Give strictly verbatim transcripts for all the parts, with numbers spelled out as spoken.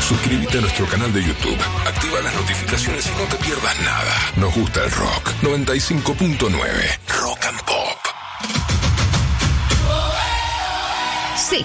Suscríbete a nuestro canal de YouTube, activa las notificaciones y no te pierdas nada. Nos gusta el rock. noventa y cinco punto nueve Rock and Pop. Sí.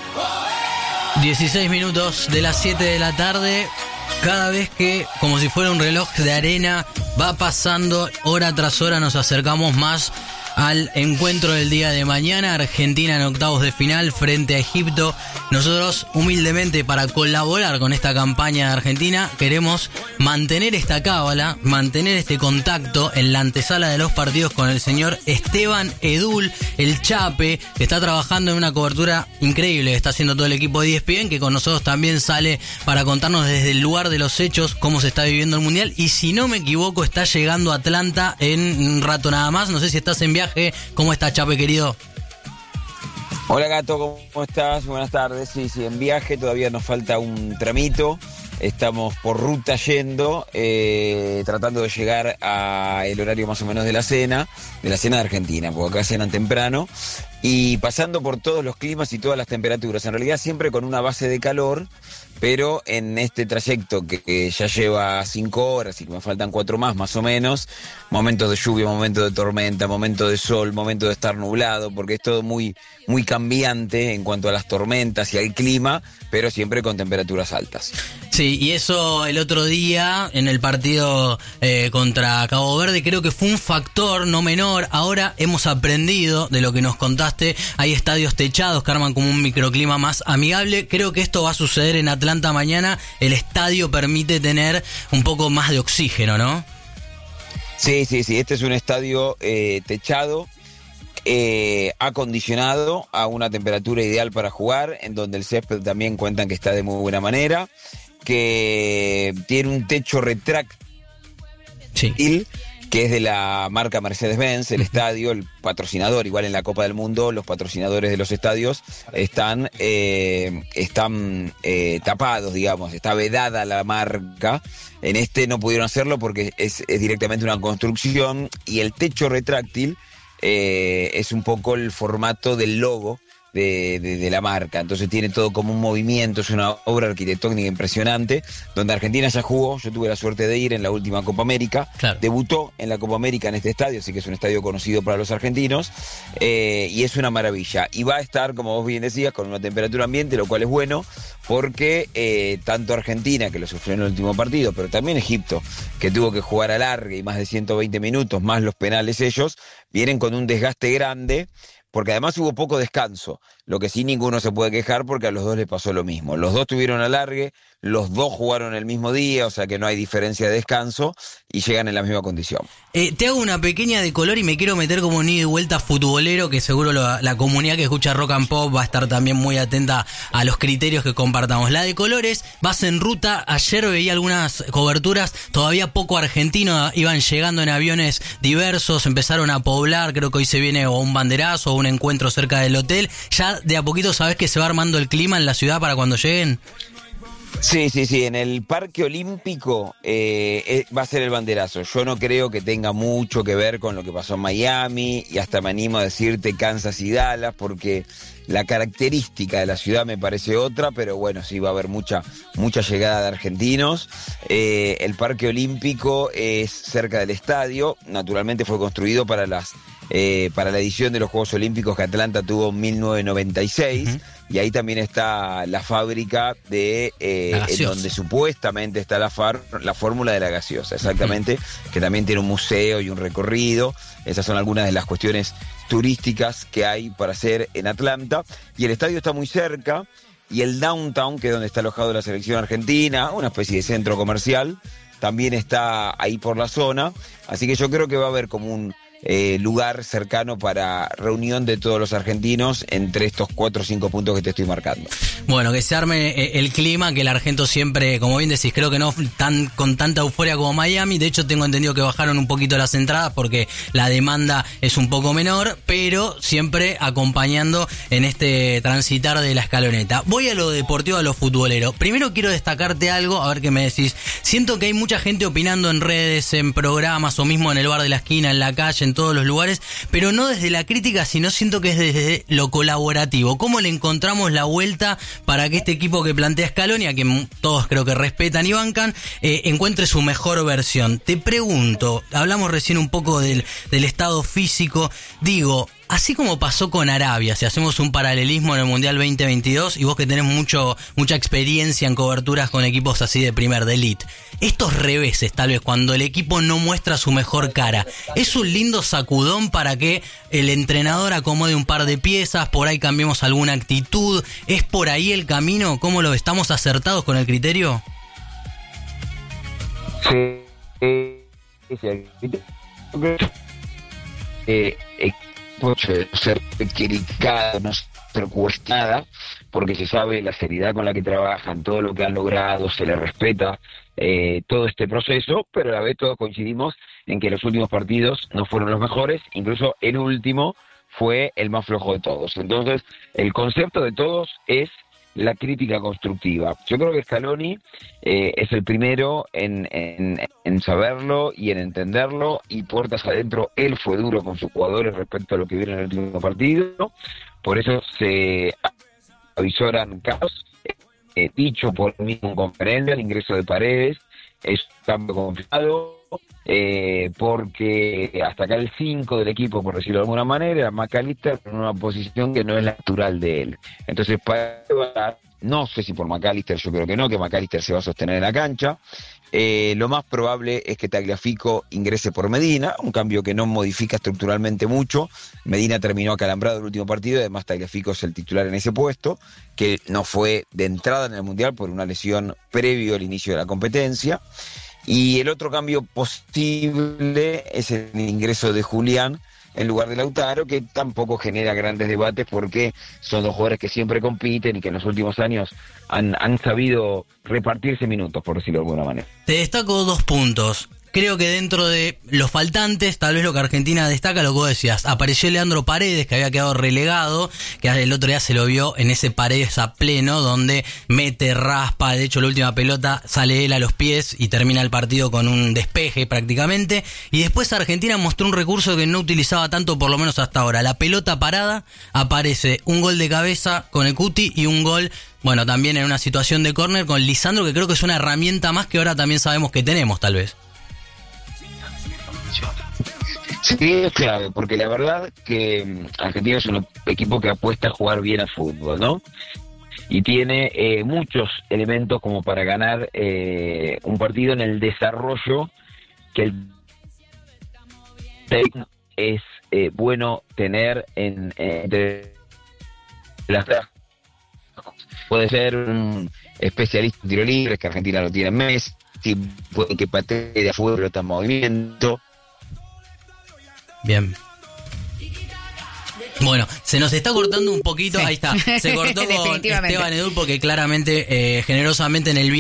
dieciséis minutos de las siete de la tarde. Cada vez que, como si fuera un reloj de arena, va pasando hora tras hora, nos acercamos más al encuentro del día de mañana. Argentina en octavos de final frente a Egipto. Nosotros, humildemente, para colaborar con esta campaña de Argentina, queremos mantener esta cábala, mantener este contacto en la antesala de los partidos con el señor Esteban Edul, el Chape, que está trabajando en una cobertura increíble que está haciendo todo el equipo de E S P N, que con nosotros también sale para contarnos desde el lugar de los hechos cómo se está viviendo el Mundial. Y si no me equivoco, está llegando a Atlanta en un rato nada más. No sé si estás en viaje. ¿Cómo estás, Chape, querido? Hola, Gato, ¿cómo estás? Buenas tardes. Sí, sí, en viaje, todavía nos falta un tramito. Estamos por ruta yendo, eh, tratando de llegar al horario más o menos de la cena, de la cena de Argentina, porque acá cenan temprano, y pasando por todos los climas y todas las temperaturas. En realidad siempre con una base de calor, pero en este trayecto que, que ya lleva cinco horas y que me faltan cuatro más, más o menos, momentos de lluvia, momentos de tormenta, momentos de sol, momentos de estar nublado, porque es todo muy, muy cambiante en cuanto a las tormentas y al clima, pero siempre con temperaturas altas. Sí, y eso el otro día en el partido eh, contra Cabo Verde creo que fue un factor no menor. Ahora hemos aprendido de lo que nos contaste. Hay estadios techados que arman como un microclima más amigable. Creo que esto va a suceder en Atlanta mañana. El estadio permite tener un poco más de oxígeno, ¿no? Sí, sí, sí. Este es un estadio eh, techado, eh, acondicionado a una temperatura ideal para jugar, en donde el césped también cuentan que está de muy buena manera, que tiene un techo retráctil, sí, que es de la marca Mercedes-Benz, el uh-huh. estadio, el patrocinador, igual en la Copa del Mundo, los patrocinadores de los estadios están, eh, están eh, tapados, digamos, está vedada la marca. En este no pudieron hacerlo porque es, es directamente una construcción, y el techo retráctil eh, es un poco el formato del logo De, de, de la marca, entonces tiene todo como un movimiento, es una obra arquitectónica impresionante, donde Argentina ya jugó. Yo tuve la suerte de ir en la última Copa América, claro. Debutó en la Copa América en este estadio, así que es un estadio conocido para los argentinos, eh, y es una maravilla, y va a estar, como vos bien decías, con una temperatura ambiente, lo cual es bueno, porque eh, tanto Argentina, que lo sufrió en el último partido, pero también Egipto, que tuvo que jugar a largue y más de ciento veinte minutos, más los penales ellos, vienen con un desgaste grande, porque además hubo poco descanso, lo que sí ninguno se puede quejar porque a los dos les pasó lo mismo. Los dos tuvieron alargue, los dos jugaron el mismo día, o sea que no hay diferencia de descanso y llegan en la misma condición. Eh, te hago una pequeña de color y me quiero meter como un ida y vuelta futbolero, que seguro lo, la comunidad que escucha Rock and Pop va a estar también muy atenta a los criterios que compartamos. La de colores, vas en ruta. Ayer veía algunas coberturas, todavía poco argentino, iban llegando en aviones diversos, empezaron a poblar, creo que hoy se viene o un banderazo o un encuentro cerca del hotel. ¿Ya de a poquito sabés que se va armando el clima en la ciudad para cuando lleguen? Sí, sí, sí, en el Parque Olímpico eh, eh, va a ser el banderazo. Yo no creo que tenga mucho que ver con lo que pasó en Miami, y hasta me animo a decirte Kansas y Dallas, porque la característica de la ciudad me parece otra, pero bueno, sí va a haber mucha, mucha llegada de argentinos. Eh, el Parque Olímpico es cerca del estadio, naturalmente fue construido para las eh, para la edición de los Juegos Olímpicos que Atlanta tuvo en mil novecientos noventa y seis, uh-huh. Y ahí también está la fábrica de eh, en donde supuestamente está la, far, la fórmula de la gaseosa, exactamente, uh-huh. Que también tiene un museo y un recorrido. Esas son algunas de las cuestiones turísticas que hay para hacer en Atlanta, y el estadio está muy cerca, y el downtown, que es donde está alojado la selección argentina, una especie de centro comercial, también está ahí por la zona, así que yo creo que va a haber como un eh, lugar cercano para reunión de todos los argentinos entre estos cuatro o cinco puntos que te estoy marcando. Bueno, que se arme eh, el clima, que el argento siempre, como bien decís, creo que no tan con tanta euforia como Miami. De hecho, tengo entendido que bajaron un poquito las entradas porque la demanda es un poco menor, pero siempre acompañando en este transitar de la escaloneta. Voy a lo deportivo, a lo futbolero. Primero quiero destacarte algo, a ver qué me decís. Siento que hay mucha gente opinando en redes, en programas o mismo en el bar de la esquina, en la calle, en todos los lugares, pero no desde la crítica, sino siento que es desde lo colaborativo. ¿Cómo le encontramos la vuelta para que este equipo que plantea Scaloni, a quien todos creo que respetan y bancan, eh, encuentre su mejor versión? Te pregunto, hablamos recién un poco del, del estado físico, digo, así como pasó con Arabia, si hacemos un paralelismo en el Mundial veinte veintidós, y vos que tenés mucho mucha experiencia en coberturas con equipos así de primer, de elite, estos reveses tal vez cuando el equipo no muestra su mejor cara, ¿es un lindo sacudón para que el entrenador acomode un par de piezas, por ahí cambiemos alguna actitud? ¿Es por ahí el camino? ¿Cómo lo estamos acertados con el criterio? Sí, eh, sí, eh, eh, puede ser criticada, no ser cuestionada, porque se sabe la seriedad con la que trabajan, todo lo que han logrado, se les respeta eh, todo este proceso, pero a la vez todos coincidimos en que los últimos partidos no fueron los mejores, incluso el último fue el más flojo de todos. Entonces, el concepto de todos es la crítica constructiva. Yo creo que Scaloni eh, es el primero en, en, en saberlo y en entenderlo, y puertas adentro, él fue duro con sus jugadores respecto a lo que vieron en el último partido, por eso se avisoran casos, eh, dicho por el mismo en conferencia, el ingreso de Paredes es un cambio confiado, eh, porque hasta acá el cinco del equipo, por decirlo de alguna manera, era McAllister en una posición que no es natural de él. Entonces, para, no sé si por McAllister, yo creo que no, que McAllister se va a sostener en la cancha. Eh, lo más probable es que Tagliafico ingrese por Medina, un cambio que no modifica estructuralmente mucho. Medina terminó acalambrado el último partido, además Tagliafico es el titular en ese puesto, que no fue de entrada en el Mundial por una lesión previo al inicio de la competencia. Y el otro cambio posible es el ingreso de Julián en lugar de Lautaro, que tampoco genera grandes debates porque son dos jugadores que siempre compiten y que en los últimos años han, han sabido repartirse minutos, por decirlo de alguna manera. Te destaco dos puntos. Creo que dentro de los faltantes, tal vez lo que Argentina destaca, lo que vos decías, apareció Leandro Paredes, que había quedado relegado, que el otro día se lo vio en ese Paredes a pleno, donde mete, raspa, de hecho la última pelota sale él a los pies y termina el partido con un despeje prácticamente, y después Argentina mostró un recurso que no utilizaba tanto, por lo menos hasta ahora, la pelota parada, aparece un gol de cabeza con el Cuti y un gol, bueno, también en una situación de córner con Lisandro, que creo que es una herramienta más que ahora también sabemos que tenemos, tal vez. Sí, es clave, porque la verdad que Argentina es un equipo que apuesta a jugar bien al fútbol, ¿no? Y tiene eh, muchos elementos como para ganar eh, un partido en el desarrollo que el técnico es eh, bueno tener en, entre las... Puede ser un especialista en tiro libre, que Argentina lo tiene en Messi, puede que patee de afuera, pero está en movimiento. Bien. Bueno, se nos está cortando un poquito, sí. Ahí está, se cortó con Esteban Edu porque claramente, eh, generosamente en el